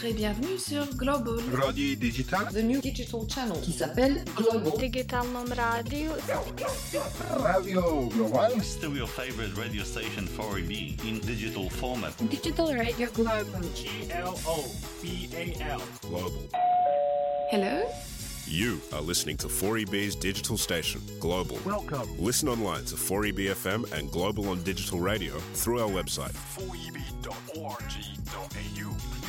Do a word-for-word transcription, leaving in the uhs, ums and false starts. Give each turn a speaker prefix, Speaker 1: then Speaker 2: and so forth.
Speaker 1: Bonjour et bienvenue sur Global
Speaker 2: Radio Digital,
Speaker 3: the new digital channel qui s'appelle Global.
Speaker 4: Digitalnom radio.
Speaker 2: Radio Global.
Speaker 5: Still your favorite radio station four E B in digital format.
Speaker 4: Digital Radio Global.
Speaker 6: G L O B A L.
Speaker 7: Global.
Speaker 1: Hello.
Speaker 7: You are listening to four E B's digital station, Global.
Speaker 2: Welcome.
Speaker 7: Listen online to four E B F M and Global on digital radio through our website.
Speaker 6: four e b dot org dot a u.